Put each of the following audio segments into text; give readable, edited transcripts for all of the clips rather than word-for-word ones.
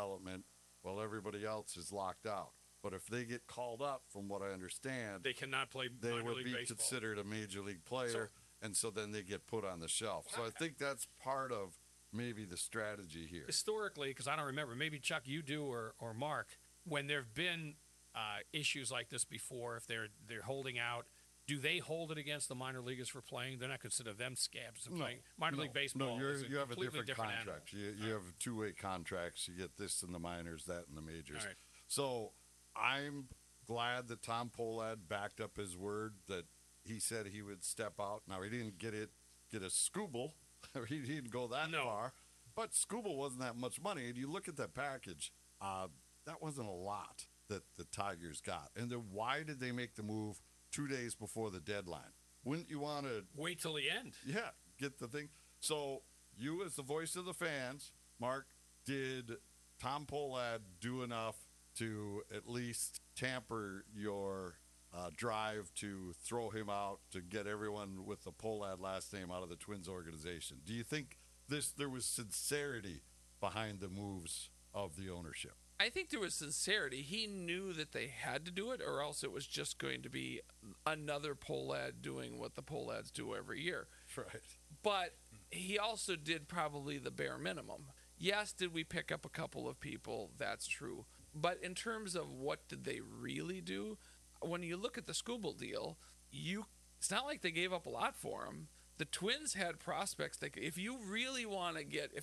development while everybody else is locked out. But if they get called up, from what I understand, they cannot play they minor would league be baseball. considered a major league player, and so then they get put on the shelf. So I think that's part of maybe the strategy here. Historically, because I don't remember, maybe Chuck, you do, or Mark, when there have been issues like this before, if they're holding out, do they hold it against the minor leaguers for playing? They're not considered them scabs to playing. Minor league baseball is you have a completely different animal. contract. You have two-way contracts. You get this in the minors, that in the majors. All right. So I'm glad that Tom Pohlad backed up his word that he said he would step out. Now, he didn't get a Skubal. He didn't go that far. But Skubal wasn't that much money. And you look at that package, that wasn't a lot that the Tigers got. And then why did they make the move 2 days before the deadline? Wouldn't you want to wait till the end? Yeah, get the thing. So you, as the voice of the fans, Mark, did Tom Pohlad do enough to at least tamper your drive to throw him out, to get everyone with the Pohlad last name out of the Twins organization? Do you think there was sincerity behind the moves of the ownership? I think there was sincerity. He knew that they had to do it, or else it was just going to be another Pohlad doing what the Pohlads do every year. Right. But he also did probably the bare minimum. Yes, did we pick up a couple of people? That's true. But in terms of what did they really do, when you look at the Skubal deal, it's not like they gave up a lot for him. The Twins had prospects that if you really want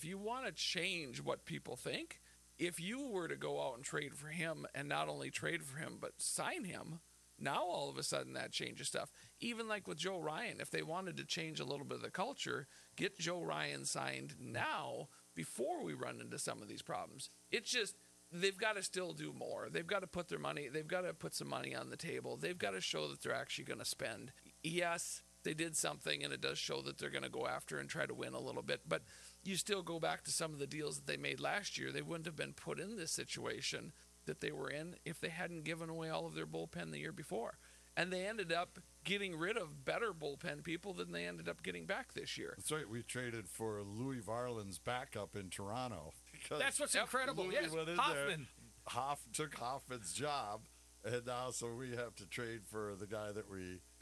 to change what people think, if you were to go out and trade for him, and not only trade for him, but sign him, now all of a sudden that changes stuff. Even like with Joe Ryan, if they wanted to change a little bit of the culture, get Joe Ryan signed now before we run into some of these problems. It's just, they've got to still do more. They've got to put some money on the table. They've got to show that they're actually going to spend. Yes, they did something, and it does show that they're going to go after and try to win a little bit, but you still go back to some of the deals that they made last year. They wouldn't have been put in this situation that they were in if they hadn't given away all of their bullpen the year before. And they ended up getting rid of better bullpen people than they ended up getting back this year. That's right. We traded for Louis Varland's backup in Toronto. That's what's incredible. Louis Yes, Hoffman. Took Hoffman's job, and now so we have to trade for the guy that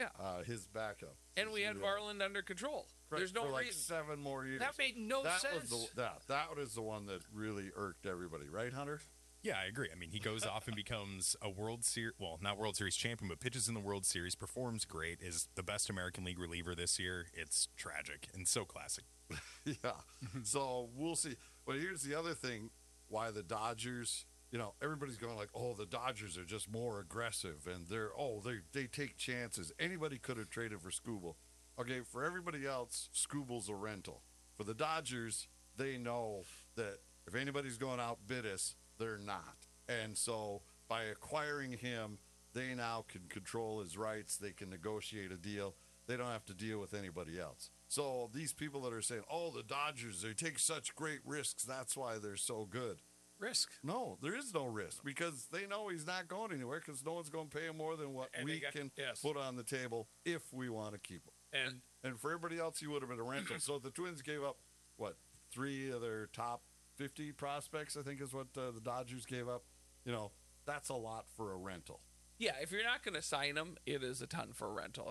his backup. And we had Varland under control. Right, There's no for like reason. 7 more years. That made no sense. That was the one that really irked everybody, right, Hunter? Yeah, I agree. I mean, he goes off and becomes a World Series, well, not World Series champion, but pitches in the World Series, performs great, is the best American League reliever this year. It's tragic and so classic. Yeah. So we'll see. But here's the other thing, why the Dodgers, everybody's going like, oh, the Dodgers are just more aggressive, and they take chances. Anybody could have traded for Skubal. Okay, for everybody else, Skubal's a rental. For the Dodgers, they know that if anybody's going to outbid us, they're not. And so by acquiring him, they now can control his rights. They can negotiate a deal. They don't have to deal with anybody else. So these people that are saying, oh, the Dodgers, they take such great risks, that's why they're so good. Risk? No, there is no risk, because they know he's not going anywhere, because no one's going to pay him more than what we can put on the table if we want to keep him. And for everybody else, he would have been a rental. So the Twins gave up, 3 of their top 50 prospects, I think is what the Dodgers gave up. That's a lot for a rental. Yeah, if you're not going to sign him, it is a ton for a rental.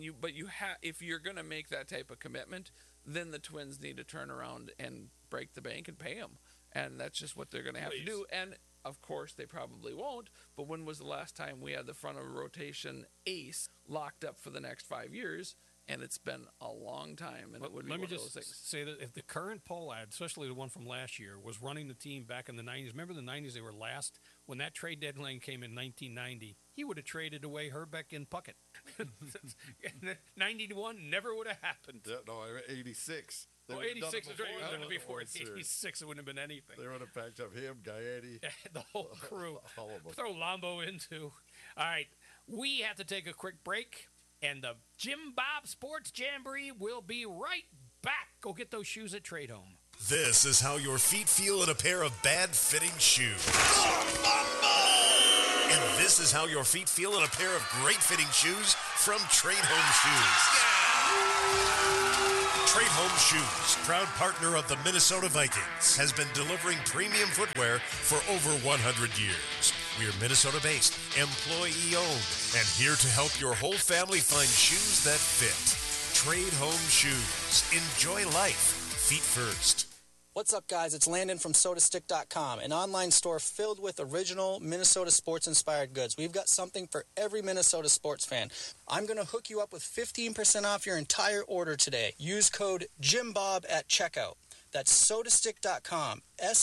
If you're going to make that type of commitment, then the Twins need to turn around and break the bank and pay him. And that's just what they're going to have to do. And of course, they probably won't. But when was the last time we had the front of a rotation ace locked up for the next 5 years? And it's been a long time, and it would be one of those things. Say that if the current Pohlad, especially the one from last year, was running the team back in the 90s, remember the 90s, they were last? When that trade deadline came in 1990, he would have traded away Herbeck and Puckett. 91 never would have happened. Yeah, no, 86. Well, 86 was right. Before 86, it wouldn't have been anything. They would have packed up him, Gaetti. The whole crew. All of them. Throw Lombo in, too. All right, we have to take a quick break. And the Jim Bob Sports Jamboree will be right back. Go get those shoes at Trade Home. This is how your feet feel in a pair of bad-fitting shoes. And this is how your feet feel in a pair of great-fitting shoes from Trade Home Shoes. Trade Home Shoes, proud partner of the Minnesota Vikings, has been delivering premium footwear for over 100 years. We are Minnesota-based, employee-owned, and here to help your whole family find shoes that fit. Trade Home Shoes. Enjoy life. Feet first. What's up, guys? It's Landon from SodaStick.com, an online store filled with original Minnesota sports-inspired goods. We've got something for every Minnesota sports fan. I'm going to hook you up with 15% off your entire order today. Use code JimBob at checkout. That's SodaStick.com,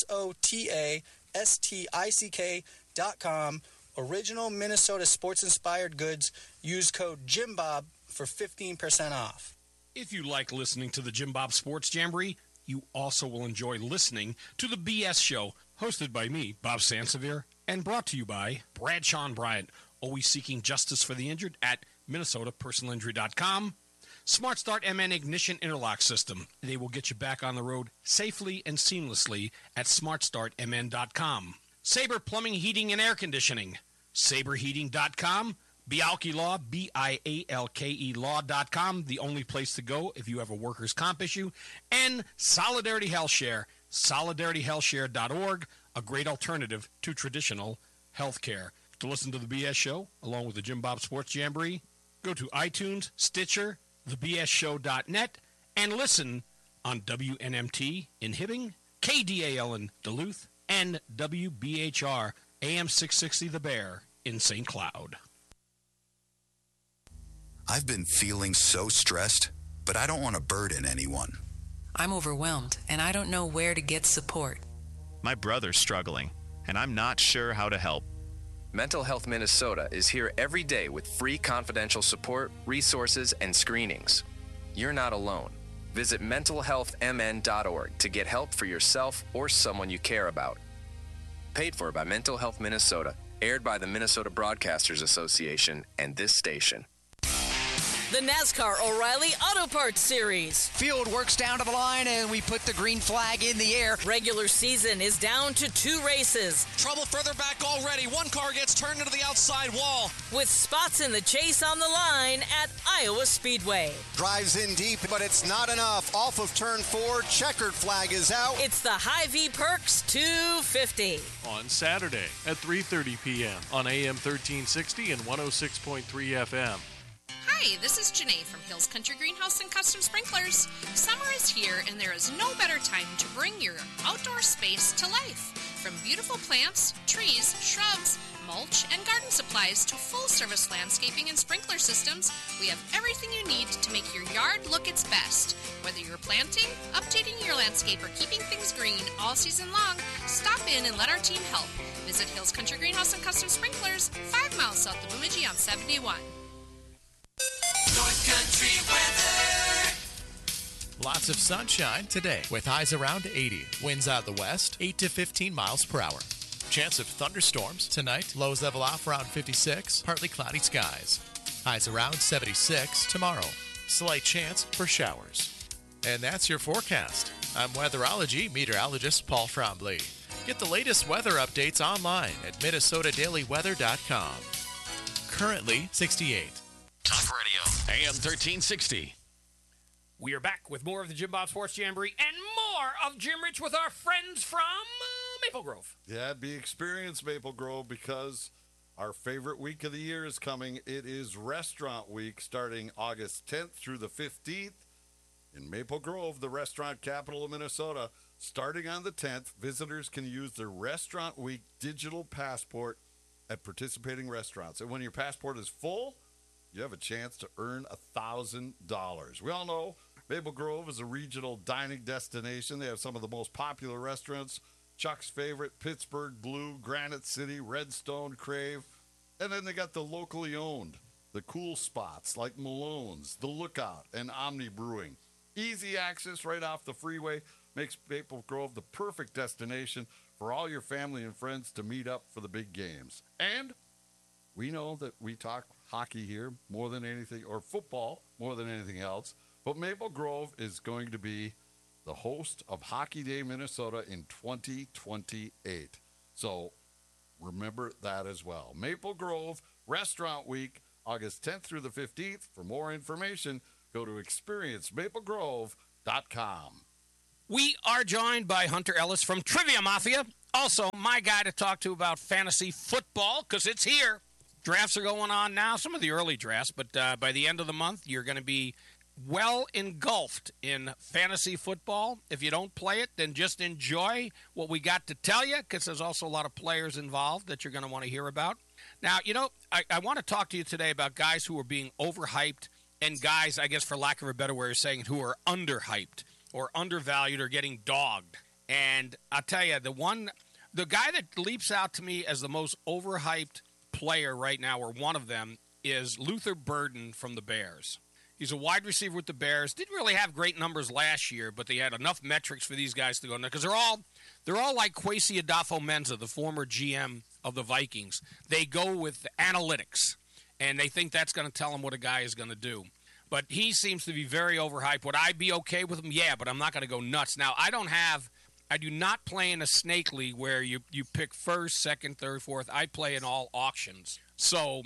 SodaStick.com. Original Minnesota sports-inspired goods. Use code JimBob for 15% off. If you like listening to the Jim Bob Sports Jamboree, you also will enjoy listening to the BS Show, hosted by me, Bob Sansevier, and brought to you by Bradshaw and Bryant, always seeking justice for the injured at MinnesotaPersonalInjury.com. Smart Start MN Ignition Interlock System. They will get you back on the road safely and seamlessly at SmartStartMN.com. Sabre Plumbing, Heating, and Air Conditioning. SaberHeating.com. Bialke Law, BIALKE Law.com, the only place to go if you have a workers' comp issue. And Solidarity Health Share, SolidarityHealthShare.org, a great alternative to traditional health care. To listen to the BS Show, along with the Jim Bob Sports Jamboree, go to iTunes, Stitcher, thebsshow.net, and listen on WNMT in Hibbing, KDAL in Duluth, and WBHR AM 660 The Bear in St. Cloud. I've been feeling so stressed, but I don't want to burden anyone. I'm overwhelmed, and I don't know where to get support. My brother's struggling, and I'm not sure how to help. Mental Health Minnesota is here every day with free confidential support, resources, and screenings. You're not alone. Visit mentalhealthmn.org to get help for yourself or someone you care about. Paid for by Mental Health Minnesota, aired by the Minnesota Broadcasters Association and this station. The NASCAR O'Reilly Auto Parts Series. Field works down to the line and we put the green flag in the air. Regular season is down to 2 races. Trouble further back already. One car gets turned into the outside wall. With spots in the chase on the line at Iowa Speedway. Drives in deep, but it's not enough. Off of turn 4, checkered flag is out. It's the Hy-Vee Perks 250. On Saturday at 3:30 p.m. on AM 1360 and 106.3 FM. Hi, this is Janae from Hills Country Greenhouse and Custom Sprinklers. Summer is here, and there is no better time to bring your outdoor space to life. From beautiful plants, trees, shrubs, mulch, and garden supplies to full-service landscaping and sprinkler systems, we have everything you need to make your yard look its best. Whether you're planting, updating your landscape, or keeping things green all season long, stop in and let our team help. Visit Hills Country Greenhouse and Custom Sprinklers, 5 miles south of Bemidji on 71. North Country weather. Lots of sunshine today with highs around 80. Winds out of the west, 8 to 15 miles per hour. Chance of thunderstorms tonight. Lows level off around 56. Partly cloudy skies. Highs around 76 tomorrow. Slight chance for showers. And that's your forecast. I'm weatherology meteorologist Paul Trombley. Get the latest weather updates online at MinnesotaDailyWeather.com. Currently 68. Talk Radio, AM 1360. We are back with more of the Jim Bob Sports Jamboree and more of Jim Rich with our friends from Maple Grove. Yeah, it'd be Experience Maple Grove because our favorite week of the year is coming. It is Restaurant Week starting August 10th through the 15th in Maple Grove, the restaurant capital of Minnesota. Starting on the 10th, visitors can use their Restaurant Week digital passport at participating restaurants. And when your passport is full, you have a chance to earn $1,000. We all know Maple Grove is a regional dining destination. They have some of the most popular restaurants. Chuck's Favorite, Pittsburgh Blue, Granite City, Redstone, Crave. And then they got the locally owned, the cool spots like Malone's, The Lookout, and Omni Brewing. Easy access right off the freeway makes Maple Grove the perfect destination for all your family and friends to meet up for the big games. And we know that we talk hockey here more than anything, or football more than anything else, but Maple Grove is going to be the host of Hockey Day Minnesota in 2028. So remember that as well. Maple Grove Restaurant Week, August 10th through the 15th. For more information, Go to experiencemaplegrove.com. We are joined by Hunter Ellis from Trivia Mafia. Also, my guy to talk to about fantasy football, because it's here. Drafts are going on now, some of the early drafts, but by the end of the month, you're going to be well engulfed in fantasy football. If you don't play it, then just enjoy what we got to tell you, because there's also a lot of players involved that you're going to want to hear about. Now, I want to talk to you today about guys who are being overhyped and guys, I guess for lack of a better way of saying it, who are underhyped or undervalued or getting dogged. And I'll tell you, the guy that leaps out to me as the most overhyped player right now, or one of them, is Luther Burden from the Bears. He's a wide receiver with the Bears. Didn't really have great numbers last year, but they had enough metrics for these guys to go. Because they're all like Kwesi Adolfo-Mensah, the former GM of the Vikings. They go with analytics, and they think that's going to tell them what a guy is going to do. But he seems to be very overhyped. Would I be okay with him? Yeah, but I'm not going to go nuts. Now, I do not play in a snake league where you pick first, second, third, fourth. I play in all auctions. So,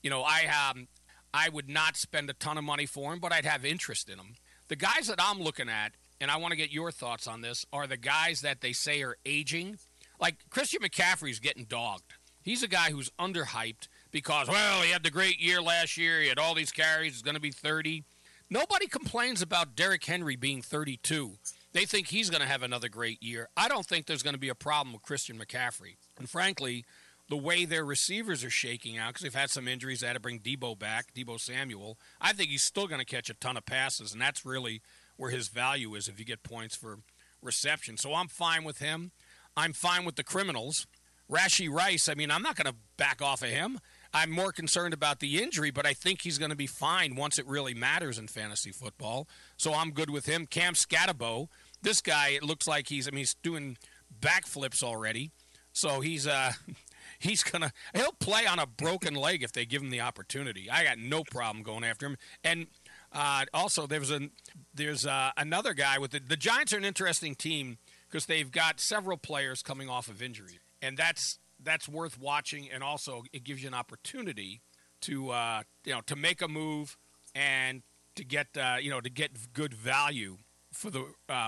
I would not spend a ton of money for him, but I'd have interest in him. The guys that I'm looking at, and I want to get your thoughts on this, are the guys that they say are aging. Like Christian McCaffrey's getting dogged. He's a guy who's underhyped because, well, he had the great year last year. He had all these carries. He's going to be 30. Nobody complains about Derrick Henry being 32. They think he's going to have another great year. I don't think there's going to be a problem with Christian McCaffrey. And frankly, the way their receivers are shaking out, because they've had some injuries, they had to bring Debo back, Debo Samuel, I think he's still going to catch a ton of passes, and that's really where his value is if you get points for reception. So I'm fine with him. I'm fine with the criminals. Rashee Rice, I'm not going to back off of him. I'm more concerned about the injury, but I think he's going to be fine once it really matters in fantasy football. So I'm good with him. Cam Scatterbo, this guy, it looks like he's doing backflips already. So he'll play on a broken leg if they give him the opportunity. I got no problem going after him. And also there's another guy with the Giants are an interesting team because they've got several players coming off of injury, and that's worth watching. And also it gives you an opportunity to make a move and to get good value for the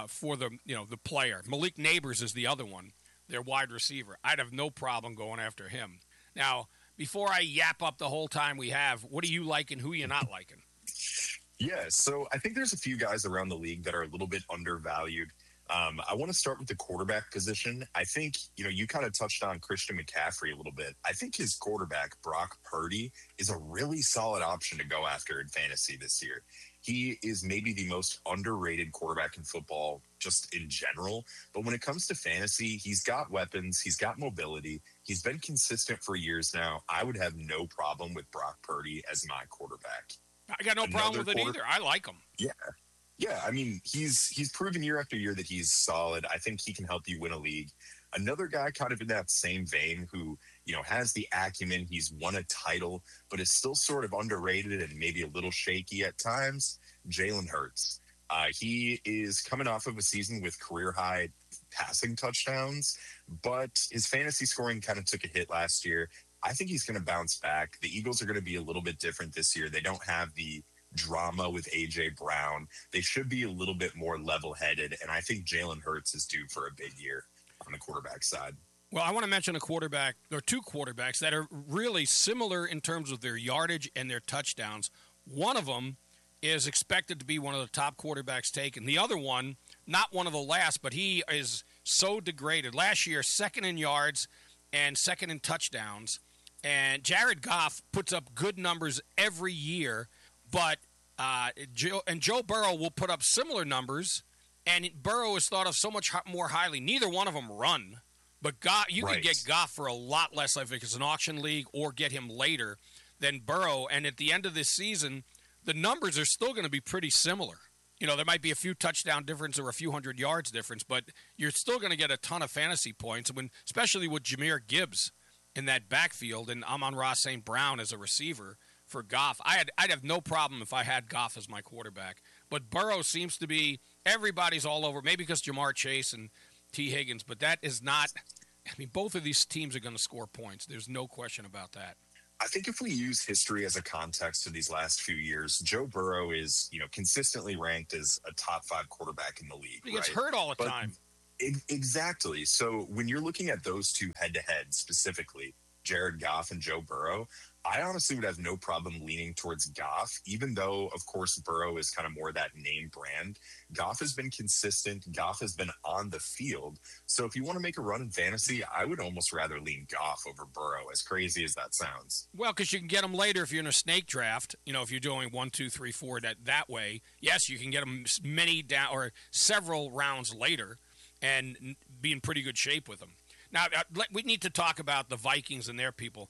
player. Malik Neighbors is the other one, their wide receiver. I'd have no problem going after him. Now, before I yap up the whole time we have, what are you liking? Who are you not liking? Yeah, so I think there's a few guys around the league that are a little bit undervalued. I want to start with the quarterback position. I think, you kind of touched on Christian McCaffrey a little bit. I think his quarterback, Brock Purdy, is a really solid option to go after in fantasy this year. He is maybe the most underrated quarterback in football just in general. But when it comes to fantasy, he's got weapons. He's got mobility. He's been consistent for years now. I would have no problem with Brock Purdy as my quarterback. I got no problem with it either. I like him. Yeah. Yeah, he's proven year after year that he's solid. I think he can help you win a league. Another guy kind of in that same vein who, has the acumen, he's won a title, but is still sort of underrated and maybe a little shaky at times, Jalen Hurts. He is coming off of a season with career-high passing touchdowns, but his fantasy scoring kind of took a hit last year. I think he's going to bounce back. The Eagles are going to be a little bit different this year. They don't have the drama with A.J. Brown. They should be a little bit more level-headed, and I think Jalen Hurts is due for a big year on the quarterback side. Well, I want to mention two quarterbacks that are really similar in terms of their yardage and their touchdowns. One of them is expected to be one of the top quarterbacks taken. The other one, not one of the last, but he is so degraded. Last year, second in yards and second in touchdowns. And Jared Goff puts up good numbers every year, but Joe Burrow will put up similar numbers, and Burrow is thought of so much more highly. Neither one of them run, but you can get Goff for a lot less if it's an auction league or get him later than Burrow. And at the end of this season, the numbers are still going to be pretty similar. There might be a few touchdown difference or a few hundred yards difference, but you're still going to get a ton of fantasy points, especially with Jahmyr Gibbs in that backfield and Amon-Ra St. Brown as a receiver for Goff. I'd have no problem if I had Goff as my quarterback. But Burrow seems to be everybody's all over, maybe because Jamar Chase and T. Higgins, but that is not – both of these teams are going to score points. There's no question about that. I think if we use history as a context to these last few years, Joe Burrow is, consistently ranked as a top 5 quarterback in the league. He gets right? hurt all the But time. Exactly. So when you're looking at those two head-to-head specifically, Jared Goff and Joe Burrow, I honestly would have no problem leaning towards Goff, even though, of course, Burrow is kind of more that name brand. Goff has been consistent. Goff has been on the field. So if you want to make a run in fantasy, I would almost rather lean Goff over Burrow, as crazy as that sounds. Well, because you can get them later if you're in a snake draft. If you're doing 1, 2, 3, 4 that way. Yes, you can get them many down or several rounds later and be in pretty good shape with them. Now, we need to talk about the Vikings and their people.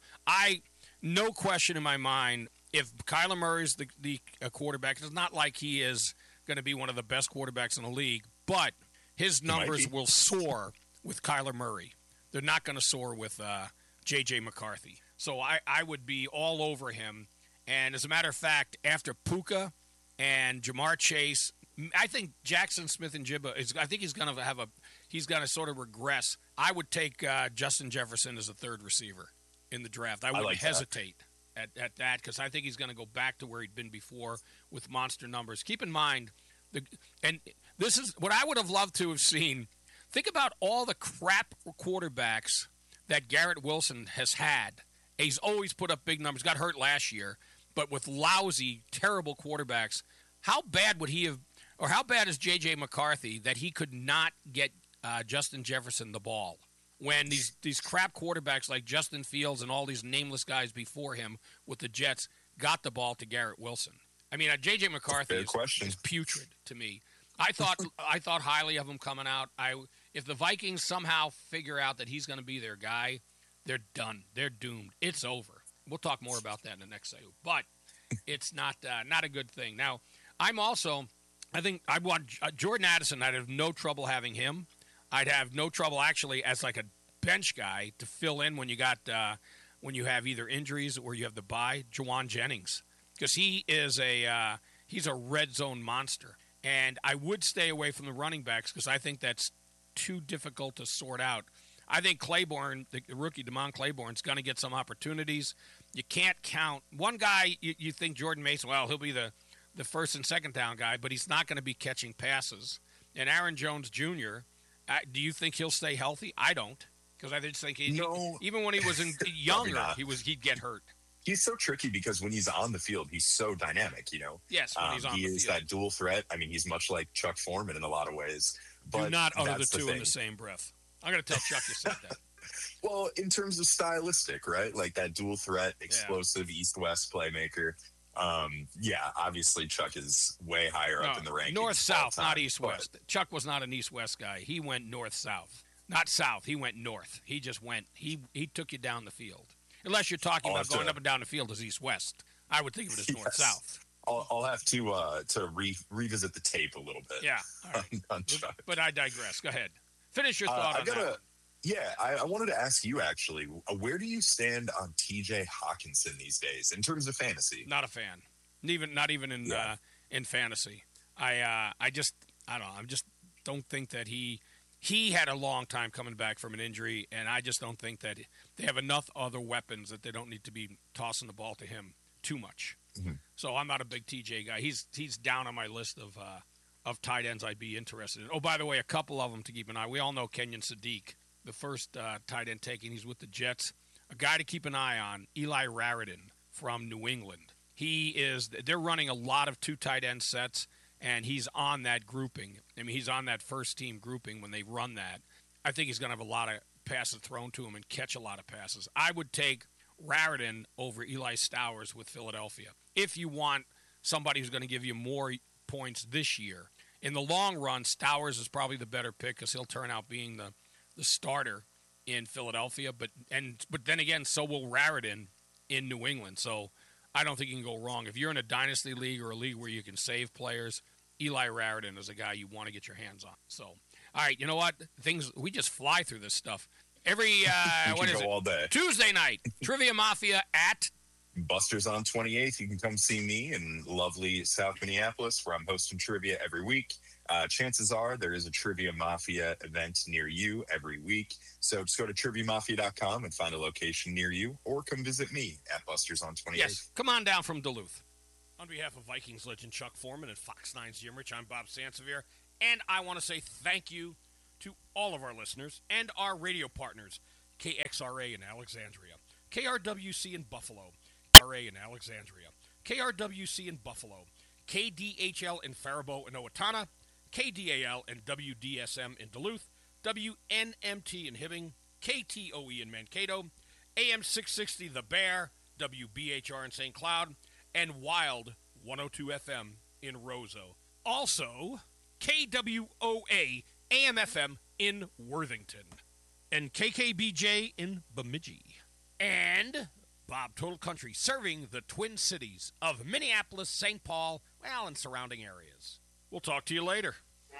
No question in my mind, if Kyler Murray's the quarterback, it's not like he is going to be one of the best quarterbacks in the league, but his numbers will soar with Kyler Murray. They're not going to soar with J.J. McCarthy. So I would be all over him. And as a matter of fact, after Puka and Jamar Chase, I think Jackson Smith-Njigba I think he's going to sort of regress. I would take Justin Jefferson as a third receiver in the draft. I wouldn't hesitate at that because I think he's going to go back to where he'd been before with monster numbers. Keep in mind, and this is what I would have loved to have seen. Think about all the crap quarterbacks that Garrett Wilson has had. He's always put up big numbers. Got hurt last year, but with lousy, terrible quarterbacks, how bad would he have, or how bad is J.J. McCarthy that he could not get Justin Jefferson the ball? When these crap quarterbacks like Justin Fields and all these nameless guys before him with the Jets got the ball to Garrett Wilson. I mean, J.J. McCarthy is putrid to me. I thought highly of him coming out. If the Vikings somehow figure out that he's going to be their guy, they're done. They're doomed. It's over. We'll talk more about that in the next segment. But it's not a good thing. Now, I think I want Jordan Addison. I'd have no trouble having him. I'd have no trouble actually as like a bench guy to fill in when you have either injuries or you have the bye. Juwan Jennings, because he's a red zone monster, and I would stay away from the running backs because I think that's too difficult to sort out. I think Claiborne, the rookie Damon Claiborne, is going to get some opportunities. You can't count one guy. You think Jordan Mason? Well, he'll be the first and second down guy, but he's not going to be catching passes. And Aaron Jones Jr. Do you think he'll stay healthy? I don't, because I just think even when he was younger, he'd get hurt. He's so tricky because when he's on the field, he's so dynamic. Yes, when he's on the field, he is that dual threat. I mean, he's much like Chuck Foreman in a lot of ways. But do not utter the two in the same breath. I'm going to tell Chuck you said that. Well, in terms of stylistic, right? Like that dual threat, explosive East-West playmaker. Yeah, obviously Chuck is way higher up in the rankings. North-South, not East-West. Chuck was not an East-West guy. He went north-south. Not south. He went north. He just went. He took you down the field. Unless you're talking about going up and down the field as East-West. I would think of it as north-south. I'll have to revisit the tape a little bit. Yeah. All right. on Chuck. But I digress. Go ahead. Finish your thought on that. Yeah, I wanted to ask you actually, where do you stand on TJ Hawkinson these days in terms of fantasy? Not a fan. Not even in fantasy. I don't know. I just don't think that he had a long time coming back from an injury, and I just don't think that they have enough other weapons that they don't need to be tossing the ball to him too much. Mm-hmm. So I'm not a big TJ guy. He's down on my list of tight ends I'd be interested in. Oh, by the way, a couple of them to keep an eye. We all know Kenyon Sadiq. The first tight end taken, he's with the Jets. A guy to keep an eye on, Eli Raritan from New England. They're running a lot of two tight end sets, and he's on that grouping. I mean, he's on that first team grouping when they run that. I think he's going to have a lot of passes thrown to him and catch a lot of passes. I would take Raritan over Eli Stowers with Philadelphia if you want somebody who's going to give you more points this year. In the long run, Stowers is probably the better pick because he'll turn out being the starter in Philadelphia, but then again, so will Raritan in New England. So I don't think you can go wrong. If you're in a dynasty league or a league where you can save players, Eli Raritan is a guy you want to get your hands on. So, all right, you know what? We just fly through this stuff. Every what is it? All day. Tuesday night, Trivia Mafia at Buster's on 28th. You can come see me in lovely South Minneapolis, where I'm hosting trivia every week. chances are there is a Trivia Mafia event near you every week. So just go to triviamafia.com and find a location near you, or come visit me at Buster's on 28th. Yes, come on down from Duluth. On behalf of Vikings legend Chuck Foreman and Fox 9's Jim Rich, I'm Bob Sansevier, and I want to say thank you to all of our listeners and our radio partners, KXRA in Alexandria, KRWC in Buffalo, RA in Alexandria, KRWC in Buffalo, KDHL in Faribault and Owatonna, KDAL and WDSM in Duluth, WNMT in Hibbing, KTOE in Mankato, AM 660 The Bear, WBHR in St. Cloud, and Wild 102 FM in Roseau. Also, KWOA AM FM in Worthington, and KKBJ in Bemidji, and Bob Total Country serving the Twin Cities of Minneapolis, St. Paul, well, and surrounding areas. We'll talk to you later.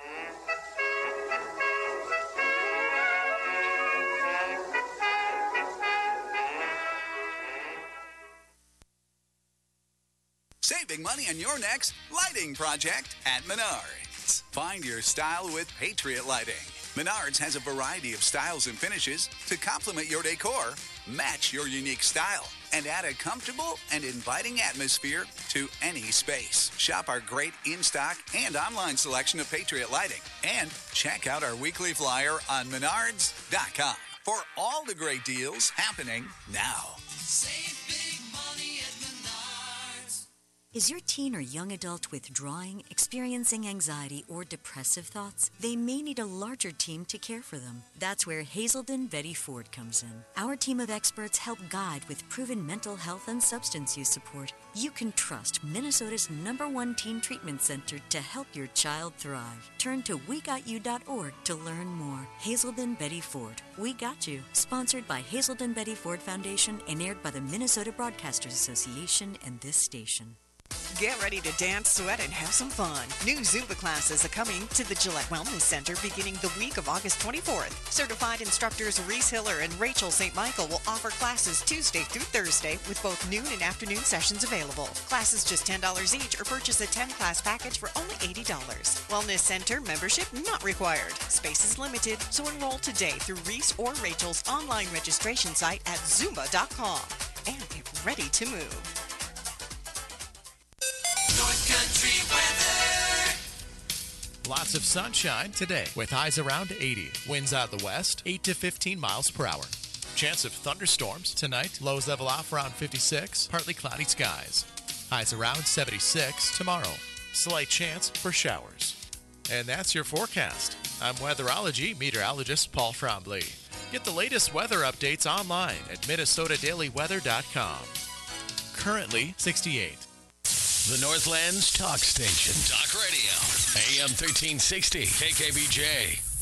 Saving money on your next lighting project at Menards. Find your style with Patriot Lighting. Menards has a variety of styles and finishes to complement your decor, match your unique style, and add a comfortable and inviting atmosphere to any space. Shop our great in-stock and online selection of Patriot Lighting, and check out our weekly flyer on Menards.com for all the great deals happening now. Save big money at Menards. Is your teen or young adult withdrawing, experiencing anxiety, or depressive thoughts? They may need a larger team to care for them. That's where Hazelden Betty Ford comes in. Our team of experts help guide with proven mental health and substance use support. You can trust Minnesota's #1 teen treatment center to help your child thrive. Turn to WeGotYou.org to learn more. Hazelden Betty Ford. We Got You. Sponsored by Hazelden Betty Ford Foundation and aired by the Minnesota Broadcasters Association and this station. Get ready to dance, sweat, and have some fun. New Zumba classes are coming to the Gillette Wellness Center beginning the week of August 24th. Certified instructors Reese Hiller and Rachel St. Michael will offer classes Tuesday through Thursday with both noon and afternoon sessions available. Classes just $10 each, or purchase a 10-class package for only $80. Wellness Center membership not required. Space is limited, so enroll today through Reese or Rachel's online registration site at Zumba.com and get ready to move. North Country weather. Lots of sunshine today with highs around 80. Winds out the west, 8 to 15 miles per hour. Chance of thunderstorms tonight. Lows level off around 56. Partly cloudy skies. Highs around 76 tomorrow. Slight chance for showers. And that's your forecast. I'm weatherology meteorologist Paul Trombley. Get the latest weather updates online at MinnesotaDailyWeather.com. Currently 68. The Northland's talk station. Talk Radio. AM 1360. KKBJ.